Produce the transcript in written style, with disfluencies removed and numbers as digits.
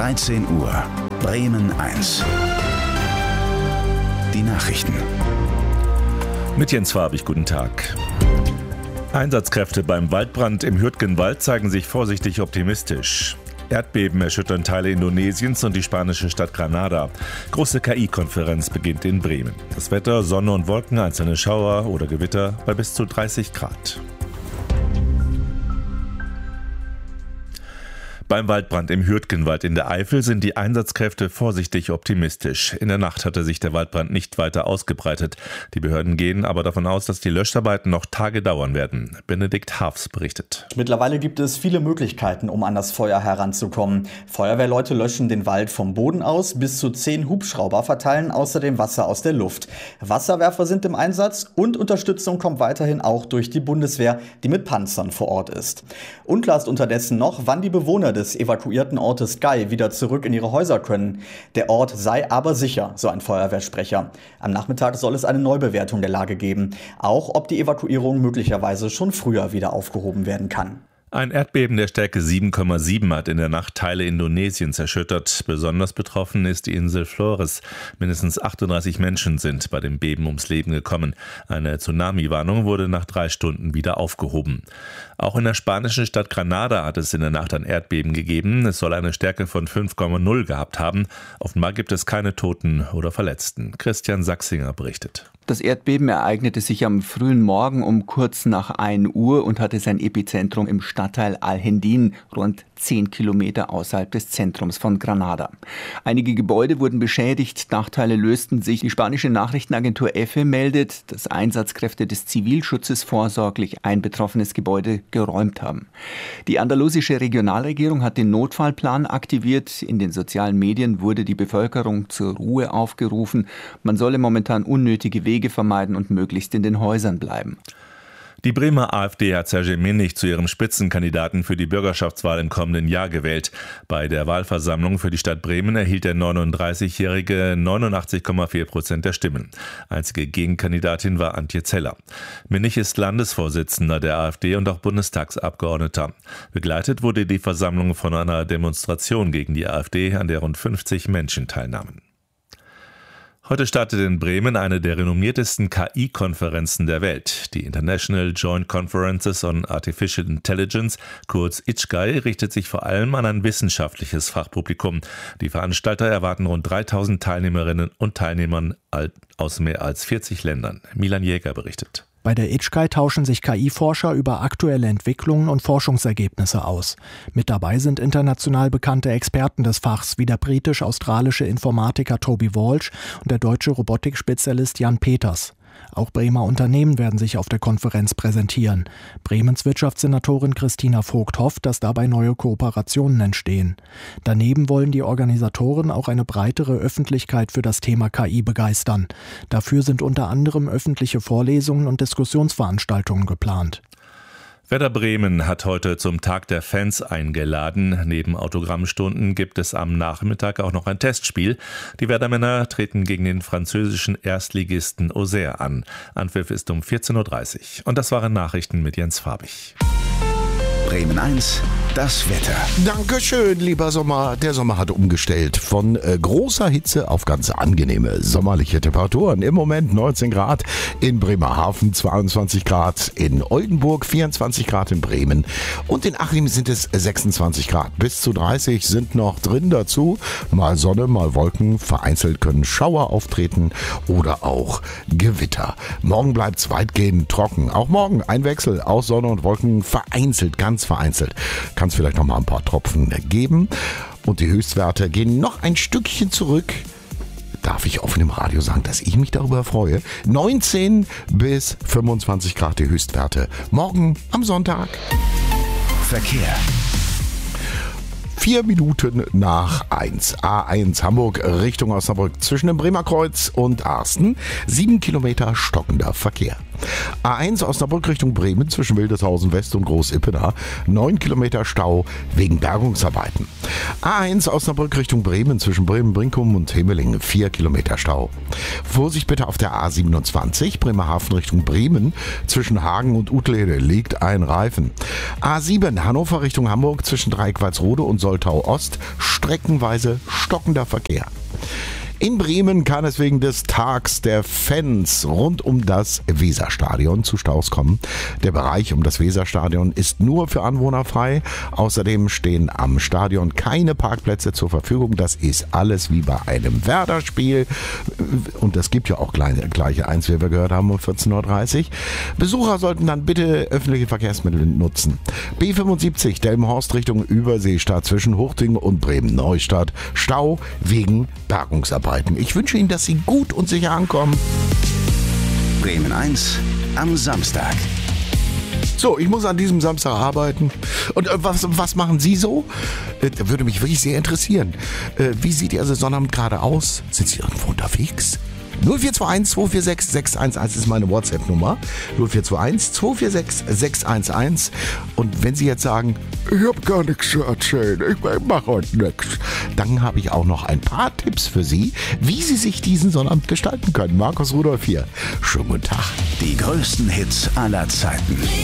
13 Uhr. Bremen 1. Die Nachrichten. Mit Jens Farbig, guten Tag. Einsatzkräfte beim Waldbrand im Hürtgenwald zeigen sich vorsichtig optimistisch. Erdbeben erschüttern Teile Indonesiens und die spanische Stadt Granada. Große KI-Konferenz beginnt in Bremen. Das Wetter, Sonne und Wolken, einzelne Schauer oder Gewitter bei bis zu 30 Grad. Beim Waldbrand im Hürtgenwald in der Eifel sind die Einsatzkräfte vorsichtig optimistisch. In der Nacht hatte sich der Waldbrand nicht weiter ausgebreitet. Die Behörden gehen aber davon aus, dass die Löscharbeiten noch Tage dauern werden. Benedikt Hafs berichtet. Mittlerweile gibt es viele Möglichkeiten, um an das Feuer heranzukommen. Feuerwehrleute löschen den Wald vom Boden aus, bis zu 10 Hubschrauber verteilen außerdem Wasser aus der Luft. Wasserwerfer sind im Einsatz und Unterstützung kommt weiterhin auch durch die Bundeswehr, die mit Panzern vor Ort ist. Unklar ist unterdessen noch, wann die Bewohner des evakuierten Ortes Gay wieder zurück in ihre Häuser können. Der Ort sei aber sicher, so ein Feuerwehrsprecher. Am Nachmittag soll es eine Neubewertung der Lage geben. Auch ob die Evakuierung möglicherweise schon früher wieder aufgehoben werden kann. Ein Erdbeben der Stärke 7,7 hat in der Nacht Teile Indonesiens erschüttert. Besonders betroffen ist die Insel Flores. Mindestens 38 Menschen sind bei dem Beben ums Leben gekommen. Eine Tsunami-Warnung wurde nach 3 Stunden wieder aufgehoben. Auch in der spanischen Stadt Granada hat es in der Nacht ein Erdbeben gegeben. Es soll eine Stärke von 5,0 gehabt haben. Offenbar gibt es keine Toten oder Verletzten. Christian Sachsinger berichtet. Das Erdbeben ereignete sich am frühen Morgen um kurz nach 1 Uhr und hatte sein Epizentrum im Stadtteil Alhendín, rund 10 Kilometer außerhalb des Zentrums von Granada. Einige Gebäude wurden beschädigt, Dachteile lösten sich. Die spanische Nachrichtenagentur EFE meldet, dass Einsatzkräfte des Zivilschutzes vorsorglich ein betroffenes Gebäude geräumt haben. Die andalusische Regionalregierung hat den Notfallplan aktiviert. In den sozialen Medien wurde die Bevölkerung zur Ruhe aufgerufen. Man solle momentan unnötige Wege vermeiden und möglichst in den Häusern bleiben. Die Bremer AfD hat Sergej Minich zu ihrem Spitzenkandidaten für die Bürgerschaftswahl im kommenden Jahr gewählt. Bei der Wahlversammlung für die Stadt Bremen erhielt der 39-Jährige 89,4% der Stimmen. Einzige Gegenkandidatin war Antje Zeller. Minich ist Landesvorsitzender der AfD und auch Bundestagsabgeordneter. Begleitet wurde die Versammlung von einer Demonstration gegen die AfD, an der rund 50 Menschen teilnahmen. Heute startet in Bremen eine der renommiertesten KI-Konferenzen der Welt. Die International Joint Conferences on Artificial Intelligence, kurz IJCAI, richtet sich vor allem an ein wissenschaftliches Fachpublikum. Die Veranstalter erwarten rund 3000 Teilnehmerinnen und Teilnehmern aus mehr als 40 Ländern. Milan Jäger berichtet. Bei der IJCAI tauschen sich KI-Forscher über aktuelle Entwicklungen und Forschungsergebnisse aus. Mit dabei sind international bekannte Experten des Fachs wie der britisch-australische Informatiker Toby Walsh und der deutsche Robotikspezialist Jan Peters. Auch Bremer Unternehmen werden sich auf der Konferenz präsentieren. Bremens Wirtschaftssenatorin Christina Vogt hofft, dass dabei neue Kooperationen entstehen. Daneben wollen die Organisatoren auch eine breitere Öffentlichkeit für das Thema KI begeistern. Dafür sind unter anderem öffentliche Vorlesungen und Diskussionsveranstaltungen geplant. Werder Bremen hat heute zum Tag der Fans eingeladen. Neben Autogrammstunden gibt es am Nachmittag auch noch ein Testspiel. Die Werder-Männer treten gegen den französischen Erstligisten Auxerre an. Anpfiff ist um 14.30 Uhr. Und das waren Nachrichten mit Jens Farbig. Bremen 1, das Wetter. Dankeschön, lieber Sommer. Der Sommer hat umgestellt von großer Hitze auf ganz angenehme sommerliche Temperaturen. Im Moment 19 Grad in Bremerhaven, 22 Grad in Oldenburg, 24 Grad in Bremen und in Achim sind es 26 Grad. Bis zu 30 sind noch drin dazu. Mal Sonne, mal Wolken. Vereinzelt können Schauer auftreten oder auch Gewitter. Morgen bleibt es weitgehend trocken. Auch morgen ein Wechsel aus Sonne und Wolken, vereinzelt, ganz vereinzelt. Kann es vielleicht noch mal ein paar Tropfen geben. Und die Höchstwerte gehen noch ein Stückchen zurück. Darf ich offen im Radio sagen, dass ich mich darüber freue. 19 bis 25 Grad die Höchstwerte. Morgen am Sonntag. Verkehr. 4 Minuten nach 1. A1 Hamburg Richtung Osnabrück zwischen dem Bremer Kreuz und Arsten. 7 Kilometer stockender Verkehr. A1 Osnabrück Richtung Bremen zwischen Wildeshausen West und Groß-Ippener, 9 Kilometer Stau wegen Bergungsarbeiten. A1 Osnabrück Richtung Bremen zwischen Bremen-Brinkum und Hemelingen, 4 Kilometer Stau. Vorsicht bitte auf der A27 Bremerhaven Richtung Bremen zwischen Hagen und Utlede liegt ein Reifen. A7 Hannover Richtung Hamburg zwischen Dreiqualsrode und Soltau Ost streckenweise stockender Verkehr. In Bremen kann es wegen des Tags der Fans rund um das Weserstadion zu Staus kommen. Der Bereich um das Weserstadion ist nur für Anwohner frei. Außerdem stehen am Stadion keine Parkplätze zur Verfügung. Das ist alles wie bei einem Werder-Spiel. Und es gibt ja auch gleiche eins, wie wir gehört haben, um 14.30 Uhr. Besucher sollten dann bitte öffentliche Verkehrsmittel nutzen. B75 Delmenhorst Richtung Überseestadt zwischen Huchting und Bremen-Neustadt. Stau wegen Bergungsarbeiten. Ich wünsche Ihnen, dass Sie gut und sicher ankommen. Bremen 1 am Samstag. So, ich muss an diesem Samstag arbeiten. Und was machen Sie so? Würde mich wirklich sehr interessieren. Wie sieht Ihr Sonnabend gerade aus? Sind Sie irgendwo unterwegs? 0421 246 611 ist meine WhatsApp-Nummer. 0421 246 611. Und wenn Sie jetzt sagen, ich habe gar nichts zu erzählen, ich mache heute nichts, dann habe ich auch noch ein paar Tipps für Sie, wie Sie sich diesen Sonnabend gestalten können. Markus Rudolph hier. Schönen guten Tag. Die größten Hits aller Zeiten.